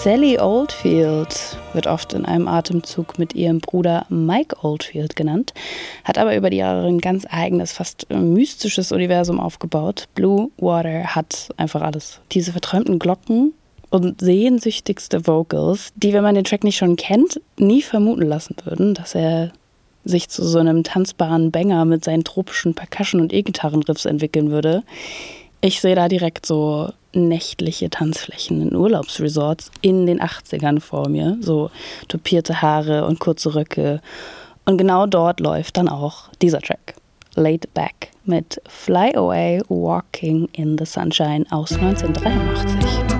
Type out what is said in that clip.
Sally Oldfield wird oft in einem Atemzug mit ihrem Bruder Mike Oldfield genannt, hat aber über die Jahre ein ganz eigenes, fast mystisches Universum aufgebaut. Blue Water hat einfach alles. Diese verträumten Glocken und sehnsüchtigste Vocals, die, wenn man den Track nicht schon kennt, nie vermuten lassen würden, dass er sich zu so einem tanzbaren Banger mit seinen tropischen Percussion- und E-Gitarrenriffs entwickeln würde. Ich sehe da direkt so nächtliche Tanzflächen in Urlaubsresorts in den 80ern vor mir. So topierte Haare und kurze Röcke. Und genau dort läuft dann auch dieser Track. Laid Back mit Fly Away Walking in the Sunshine aus 1983.